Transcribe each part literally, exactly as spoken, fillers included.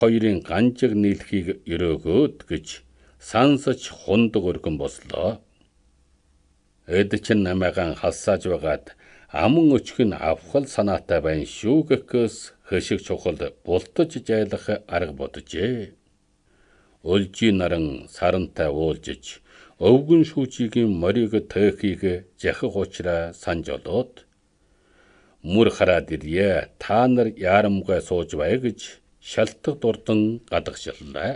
хоёрын ганжиг нийлхийг өрөөгөөд гэж сансаж хундаг өргөн бослоо. Эд чинь намайгаан халсааж байгаад аман өчгөн авхал санаатай байна шүү гэхээс хөшиг чухал бултаж жайлах арга боджээ. Өлжи наран сарантай уулжиж өвгөн шүүчигийн морийг төөхийг жахах учраа санж олоод мөр хараад ирье та нар яарамгай сууж бай гэж шалтгаан дурдан гадагшиллаа.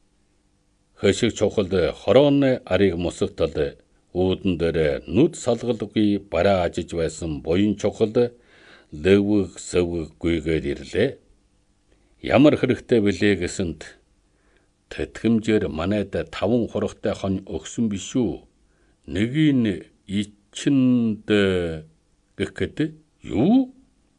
Хөшиг чухал хорооны арыг мусагтал үүдэн дээр нүд салгалгүй бараа ажиж байсан буян чухал лөвөг сөв гүйгээд ирлээ. Ямар хэрэгтэй билээ гэсэнд тэтгэмжээр манайд таван хурагтай хон өгсөн биш үү? Нэгийг ичэнд гэхэд юу?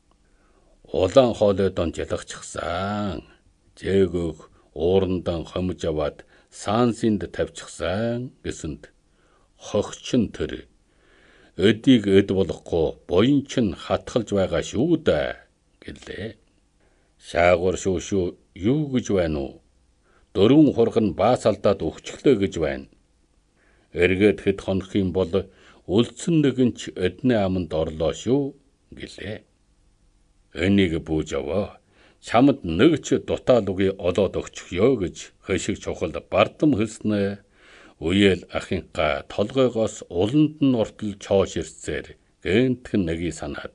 Улаан хоолойдон жалгachсан. Жээгөөх уурандан хомж аваад сансинд тавьчихсан гэсэнд хогчин тэр өдийг өд болохгүй буян чинь хатгалж байгаа шүү дээ гэлээ. Шаагур шүү шүү юу гэж байна уу? Дөрвөн хураг нь баас алдаад өгчлөө гэж байна. Эргээд хэд хонох юм бол үлдсэн нэгэн ч өдний аманд орлоо шүү гэлээ. Энийг бүүж аваа. Чамд нэг ч дутаалгүй олоод өгчихё гэж хөшиг чухал бардам хэлснэ. Үеэл ахинга толгойгоос уланд нь ортол чоош ирцээр гэнтхэн нэгийг санаад.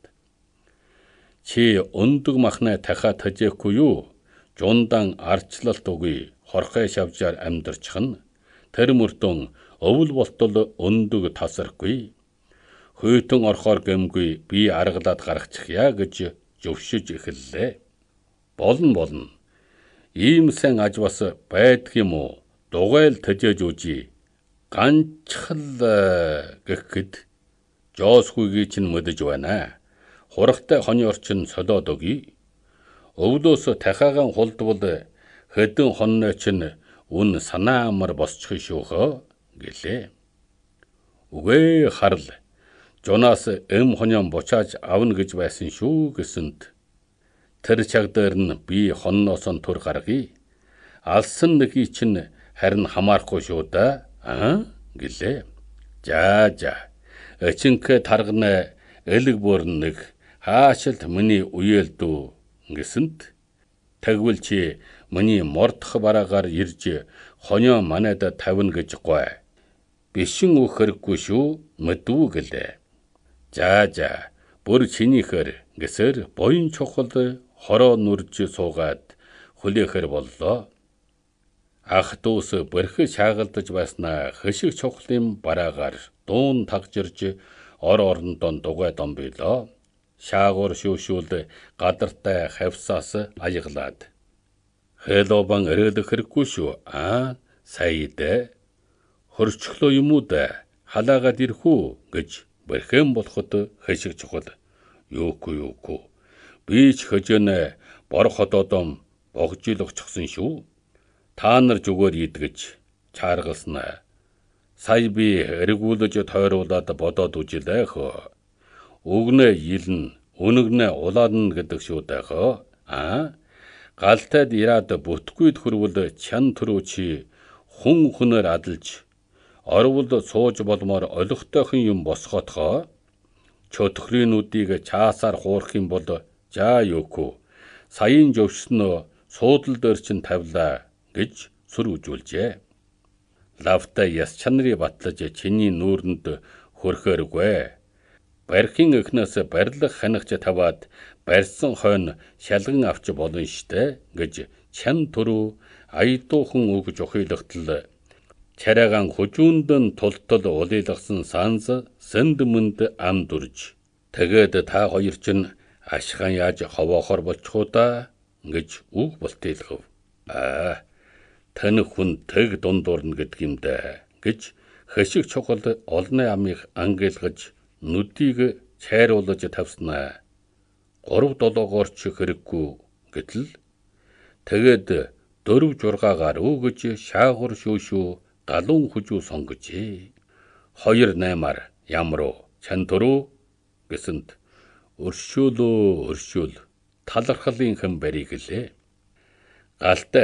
Чи өндөг махнаа тахаад хажээхгүй юу? Жундан арчлалт үгүй хорхой шавжаар амьдарчихна. Тэр мөрдөн өвөл болтол өндөг тасархгүй. Хөйтөн орхоор гэмгүй би аргалаад гаргачихъя гэж зөвшөж эхэллээ. Болно болно. Ийм сан аж бас байдаг юм уу? Дугайл төжөөж үжи. Ганчхал гэхэд жоосхүйгийн чинь мөдөж байна. Хурагтай хоны орчин солиод өгье. Өвлөөс тахаагаан хулдвал хэдэн хонной чинь үн санаа амар босчих шүүхөө гэлээ. Үгүй харл. Жунаас эм хонион бучааж авна гэж байсан шүү гэсэнд тэр чаг дээр нь би хонноос нь тур гаргая. Алсан нэгийг чинь харин хамаарахгүй шүү да. Аа гэлээ. За за. Эчинхэ таргана элэг бүрэн нэг хаашилт миний үеэлдүү гэсэнд тэгвэл чи миний мордох бараагаар ирж хонио манайда тавина гэж гой. Бишин өөх хэрэггүй шүү мэдвүү гэлээ. За за. Бүр чинийхэр гэсэр буян чухал хороо нүрж суугаад хүлээхэр боллоо. Ах дүүс бэрхэ шаагалдаж байснаа хөшиг чухлын бараагаар дуун тагжирж ор орондон дугай домбилоо. Шаагур шүүшүүл гадартай хавсаас аяглаад. Хэлобан өрөөлөх хэрэггүй шүү. Аа сайд. Хөрчлөө юм уу да? Халаагаад ирхүү гэж бэрхэн болоход хөшиг чухал. Юугүй юугүй. Би ч хөжөнө бор хотоодом богжилогчсон шүү. Та нар зүгээр идгэж чааргалснаа. Сая би эргүүлж тойруулаад бодоод үжилээ хөө. Өгнө илэн, өнөгнө улаан гэдэг шүү дээ хөө. Аа галтайд ираад бүтгүйд хөрвөл чан төрөө чи хүн хүнээр адалж орвол сууж болмоор олигтойхон юм босгоотхоо. Чөтгөрийн нүдийг чаасаар хуурах юм бол жаа юугүй. Саяын жөвшнөө суудлал дээр чин тавлаа гэж сүр үжүүлжээ. Лавтай яс чанарыг батлаж чиний нүүрэнд хөрхөөргүй. Бархийн эхнээс барилах ханагч таваад барьсан хойно шалган авч болно штэ гэж чан төрөө аядуухан үг жохийлогтол чараагаан хужуунд тултал улийлгасан санс сэнд мэнд ам дүрж. Тэгээд та хоёр чинь ашхан яаж ховоохор болчихоо да гэж үг болтийлгав. Аа тань хүн тэг дундуурна гэдэг юм да гэж хөшиг чухал олны амыг ангилгаж нүдийг чайруулж тавьснаа. Гурав долоогоор ч хэрэггүй гэтэл тэгээд дөрв жургаагаар өгөж шаагур шүүшүү галуун хүжүү сонгожээ. Хоёр наймаар ямруу чан төрөө гэсэнд өршөөлөө өршөөл талархлын хэн барийг лээ. Галтай